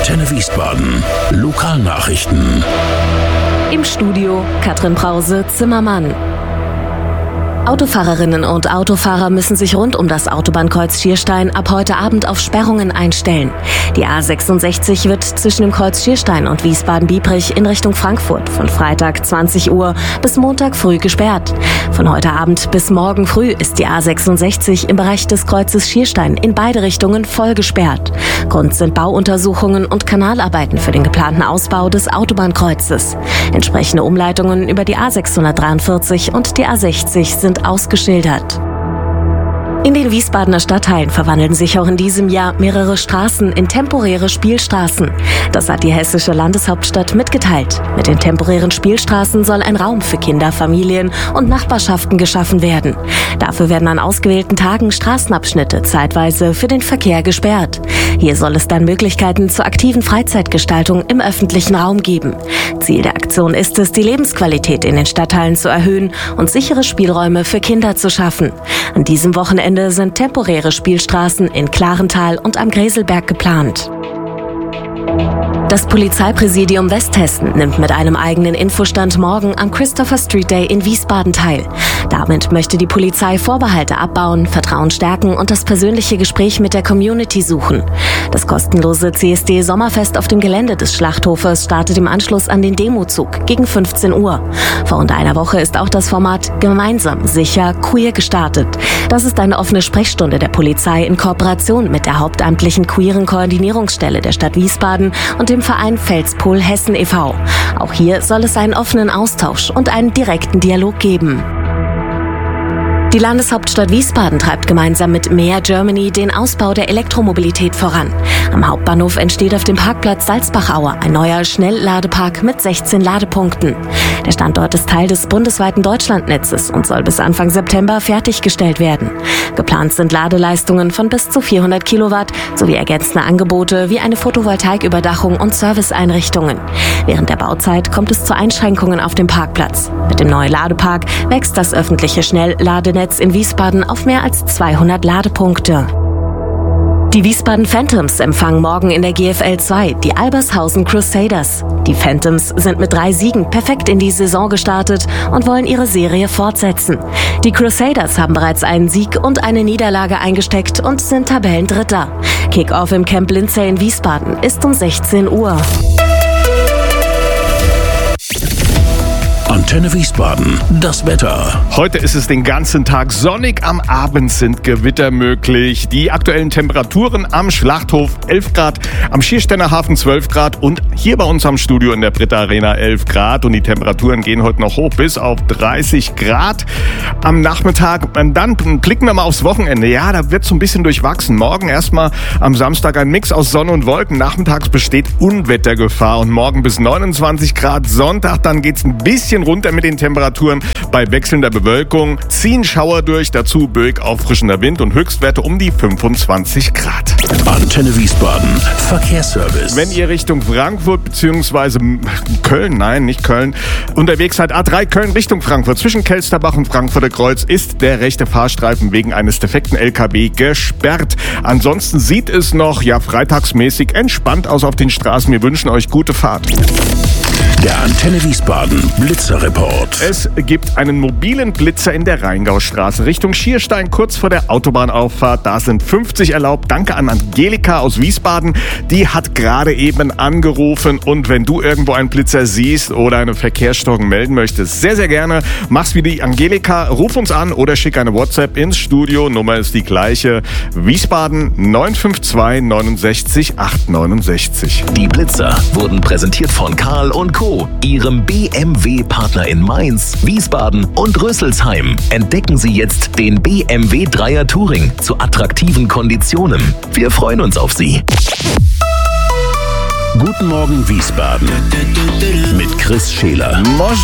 Antenne Wiesbaden. Lokalnachrichten. Im Studio Katrin Brause-Zimmermann. Autofahrerinnen und Autofahrer müssen sich rund um das Autobahnkreuz Schierstein ab heute Abend auf Sperrungen einstellen. Die A66 wird zwischen dem Kreuz Schierstein und Wiesbaden-Biebrich in Richtung Frankfurt von Freitag 20 Uhr bis Montag früh gesperrt. Von heute Abend bis morgen früh ist die A66 im Bereich des Kreuzes Schierstein in beide Richtungen voll gesperrt. Grund sind Bauuntersuchungen und Kanalarbeiten für den geplanten Ausbau des Autobahnkreuzes. Entsprechende Umleitungen über die A643 und die A60 sind ausgeschildert. In den Wiesbadener Stadtteilen verwandeln sich auch in diesem Jahr mehrere Straßen in temporäre Spielstraßen. Das hat die hessische Landeshauptstadt mitgeteilt. Mit den temporären Spielstraßen soll ein Raum für Kinder, Familien und Nachbarschaften geschaffen werden. Dafür werden an ausgewählten Tagen Straßenabschnitte zeitweise für den Verkehr gesperrt. Hier soll es dann Möglichkeiten zur aktiven Freizeitgestaltung im öffentlichen Raum geben. Ziel der Aktion ist es, die Lebensqualität in den Stadtteilen zu erhöhen und sichere Spielräume für Kinder zu schaffen. An diesem Wochenende sind temporäre Spielstraßen in Klarental und am Greselberg geplant. Das Polizeipräsidium Westhessen nimmt mit einem eigenen Infostand morgen am Christopher Street Day in Wiesbaden teil. Damit möchte die Polizei Vorbehalte abbauen, Vertrauen stärken und das persönliche Gespräch mit der Community suchen. Das kostenlose CSD-Sommerfest auf dem Gelände des Schlachthofes startet im Anschluss an den Demozug gegen 15 Uhr. Vor rund einer Woche ist auch das Format Gemeinsam, sicher, queer gestartet. Das ist eine offene Sprechstunde der Polizei in Kooperation mit der hauptamtlichen queeren Koordinierungsstelle der Stadt Wiesbaden und dem Verein Felspol Hessen e.V. Auch hier soll es einen offenen Austausch und einen direkten Dialog geben. Die Landeshauptstadt Wiesbaden treibt gemeinsam mit Mehr Germany den Ausbau der Elektromobilität voran. Am Hauptbahnhof entsteht auf dem Parkplatz Salzbachaue ein neuer Schnellladepark mit 16 Ladepunkten. Der Standort ist Teil des bundesweiten Deutschlandnetzes und soll bis Anfang September fertiggestellt werden. Geplant sind Ladeleistungen von bis zu 400 Kilowatt sowie ergänzende Angebote wie eine Photovoltaiküberdachung und Serviceeinrichtungen. Während der Bauzeit kommt es zu Einschränkungen auf dem Parkplatz. Mit dem neuen Ladepark wächst das öffentliche Schnellladenetz in Wiesbaden auf mehr als 200 Ladepunkte. Die Wiesbaden Phantoms empfangen morgen in der GFL 2 die Albershausen Crusaders. Die Phantoms sind mit 3 Siegen perfekt in die Saison gestartet und wollen ihre Serie fortsetzen. Die Crusaders haben bereits einen Sieg und eine Niederlage eingesteckt und sind Tabellendritter. Kick-Off im Camp Lindsay in Wiesbaden ist um 16 Uhr. Antenne Wiesbaden, das Wetter. Heute ist es den ganzen Tag sonnig, am Abend sind Gewitter möglich. Die aktuellen Temperaturen am Schlachthof 11 Grad, am Schiersteiner Hafen 12 Grad und hier bei uns am Studio in der Britta Arena 11 Grad. Und die Temperaturen gehen heute noch hoch bis auf 30 Grad am Nachmittag. Und dann blicken wir mal aufs Wochenende. Ja, da wird es so ein bisschen durchwachsen. Morgen erstmal am Samstag ein Mix aus Sonne und Wolken. Nachmittags besteht Unwettergefahr und morgen bis 29 Grad. Sonntag, dann geht's ein bisschen runter mit den Temperaturen. Bei wechselnder Bewölkung ziehen Schauer durch, dazu böig auffrischender Wind und Höchstwerte um die 25 Grad. Antenne Wiesbaden, Verkehrsservice. Wenn ihr Richtung Frankfurt bzw. Köln, nein, nicht Köln, unterwegs seid, A3 Köln Richtung Frankfurt, zwischen Kelsterbach und Frankfurter Kreuz ist der rechte Fahrstreifen wegen eines defekten LKW gesperrt. Ansonsten sieht es noch, freitagsmäßig entspannt aus auf den Straßen. Wir wünschen euch gute Fahrt. Der Antenne Wiesbaden Blitzerreport. Es gibt einen mobilen Blitzer in der Rheingaustraße Richtung Schierstein, kurz vor der Autobahnauffahrt. Da sind 50 erlaubt. Danke an Angelika aus Wiesbaden. Die hat gerade eben angerufen. Und wenn du irgendwo einen Blitzer siehst oder eine Verkehrsstörung melden möchtest, sehr, sehr gerne. Mach's wie die Angelika. Ruf uns an oder schick eine WhatsApp ins Studio. Nummer ist die gleiche. Wiesbaden 952 69 869. Die Blitzer wurden präsentiert von Karl & Co., Ihrem BMW-Partner in Mainz, Wiesbaden und Rüsselsheim. Entdecken Sie jetzt den BMW 3er Touring zu attraktiven Konditionen. Wir freuen uns auf Sie. Guten Morgen Wiesbaden mit Chris Scheler.